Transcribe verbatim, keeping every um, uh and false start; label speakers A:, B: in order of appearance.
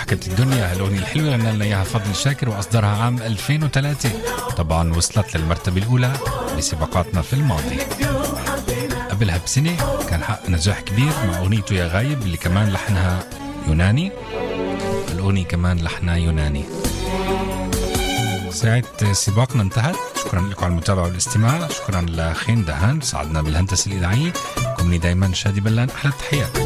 A: ضحكت الدنيا. هالأغنية الحلوة غنى لنا إياها فضل شاكر وأصدرها عام ألفين وثلاثة، طبعا وصلت للمرتبة الأولى بسباقاتنا في الماضي. قبلها بسنة كان حقق نجاح كبير مع أغنيته يا غايب اللي كمان لحنها يوناني. الأغنية كمان لحنها يوناني. ساعة سباقنا انتهت. شكرا لكم على المتابعة والاستماع. شكرا لخين دهان ساعدنا بالهندسة الإذاعية. كوني دايما شادي بلان. أحلى التحيات.